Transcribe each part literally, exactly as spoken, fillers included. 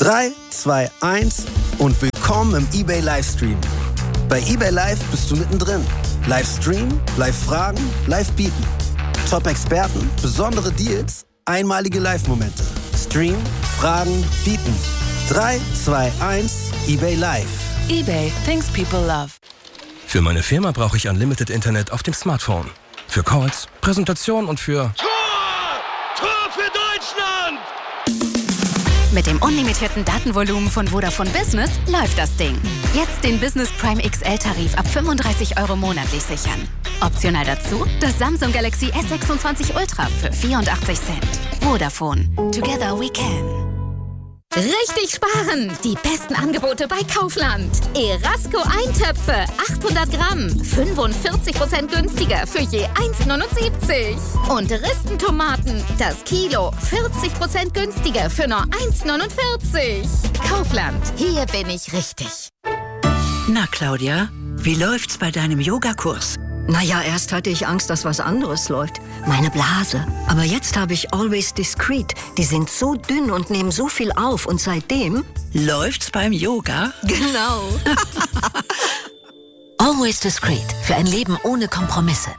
drei, zwei, eins und willkommen im eBay Livestream. Bei eBay Live bist du mittendrin. Live streamen, live fragen, live bieten. Top-Experten, besondere Deals, einmalige Live-Momente. Stream, fragen, bieten. drei, zwei, eins, eBay Live. eBay, things people love. Für meine Firma brauche ich Unlimited Internet auf dem Smartphone. Für Calls, Präsentation und für... Tor! Tor für Deutschland! Mit dem unlimitierten Datenvolumen von Vodafone Business läuft das Ding. Jetzt den Business Prime X L-Tarif ab fünfunddreißig Euro monatlich sichern. Optional dazu das Samsung Galaxy S sechsundzwanzig Ultra für vierundachtzig Cent. Vodafone. Together we can. Richtig sparen! Die besten Angebote bei Kaufland. Erasco Eintöpfe, achthundert Gramm, fünfundvierzig Prozent günstiger für je eins neunundsiebzig. Und Ristentomaten, das Kilo, vierzig Prozent günstiger für nur eins neunundvierzig. Kaufland, hier bin ich richtig. Na, Claudia, wie läuft's bei deinem Yogakurs? Naja, erst hatte ich Angst, dass was anderes läuft. Meine Blase. Aber jetzt habe ich Always Discreet. Die sind so dünn und nehmen so viel auf. Und seitdem... Läuft's beim Yoga? Genau. Always Discreet. Für ein Leben ohne Kompromisse.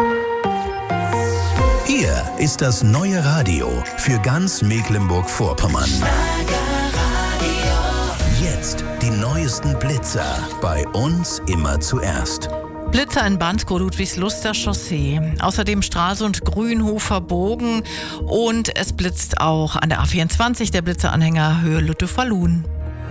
Hier ist das neue Radio für ganz Mecklenburg-Vorpommern. Jetzt die neuesten Blitzer. Bei uns immer zuerst. Blitzer in Bansko, Ludwigsluster Chaussee. Außerdem Stralsund Grünhofer Bogen. Und es blitzt auch an der A vierundzwanzig, der Blitzeranhänger Höhe Lütte-Falun.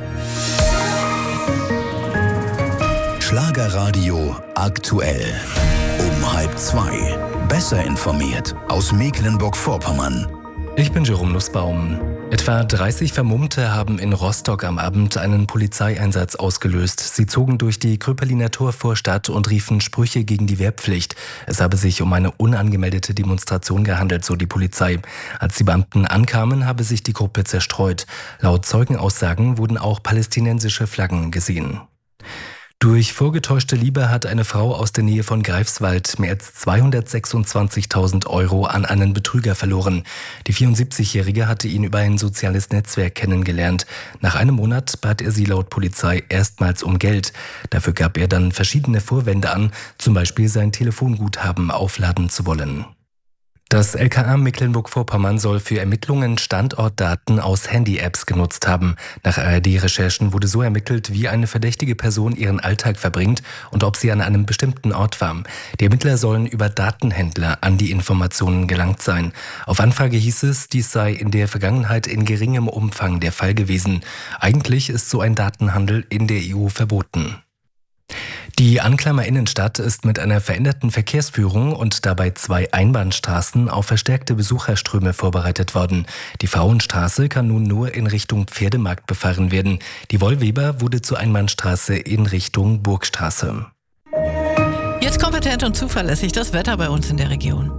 Schlagerradio aktuell. Um halb zwei. Besser informiert aus Mecklenburg-Vorpommern. Ich bin Jerome Nussbaum. Etwa dreißig Vermummte haben in Rostock am Abend einen Polizeieinsatz ausgelöst. Sie zogen durch die Kröpeliner Torvorstadt und riefen Sprüche gegen die Wehrpflicht. Es habe sich um eine unangemeldete Demonstration gehandelt, so die Polizei. Als die Beamten ankamen, habe sich die Gruppe zerstreut. Laut Zeugenaussagen wurden auch palästinensische Flaggen gesehen. Durch vorgetäuschte Liebe hat eine Frau aus der Nähe von Greifswald mehr als zweihundertsechsundzwanzigtausend Euro an einen Betrüger verloren. Die vierundsiebzigjährige hatte ihn über ein soziales Netzwerk kennengelernt. Nach einem Monat bat er sie laut Polizei erstmals um Geld. Dafür gab er dann verschiedene Vorwände an, zum Beispiel sein Telefonguthaben aufladen zu wollen. Das L K A Mecklenburg-Vorpommern soll für Ermittlungen Standortdaten aus Handy-Apps genutzt haben. Nach A R D-Recherchen wurde so ermittelt, wie eine verdächtige Person ihren Alltag verbringt und ob sie an einem bestimmten Ort war. Die Ermittler sollen über Datenhändler an die Informationen gelangt sein. Auf Anfrage hieß es, dies sei in der Vergangenheit in geringem Umfang der Fall gewesen. Eigentlich ist so ein Datenhandel in der E U verboten. Die Anklammer Innenstadt ist mit einer veränderten Verkehrsführung und dabei zwei Einbahnstraßen auf verstärkte Besucherströme vorbereitet worden. Die Frauenstraße kann nun nur in Richtung Pferdemarkt befahren werden. Die Wollweber wurde zur Einbahnstraße in Richtung Burgstraße. Jetzt kompetent und zuverlässig das Wetter bei uns in der Region.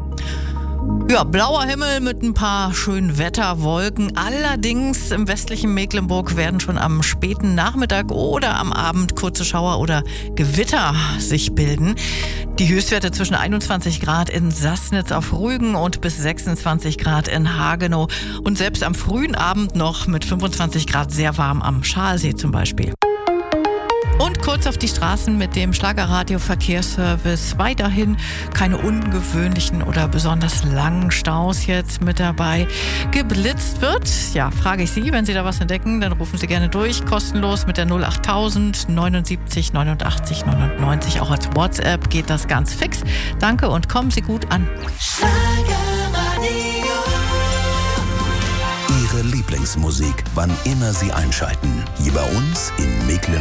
Ja, blauer Himmel mit ein paar schönen Wetterwolken. Allerdings im westlichen Mecklenburg werden schon am späten Nachmittag oder am Abend kurze Schauer oder Gewitter sich bilden. Die Höchstwerte zwischen einundzwanzig Grad in Sassnitz auf Rügen und bis sechsundzwanzig Grad in Hagenow. Und selbst am frühen Abend noch mit fünfundzwanzig Grad sehr warm am Schalsee zum Beispiel. Und kurz auf die Straßen mit dem Schlagerradio-Verkehrsservice. Weiterhin keine ungewöhnlichen oder besonders langen Staus jetzt mit dabei. Geblitzt wird, ja, frage ich Sie, wenn Sie da was entdecken, dann rufen Sie gerne durch, kostenlos mit der null achttausend neunundsiebzig neunundachtzig neunundneunzig. Auch als WhatsApp geht das ganz fix. Danke und kommen Sie gut an. Schlagerradio. Ihre Lieblingsmusik, wann immer Sie einschalten. Hier bei uns in Mecklenburg.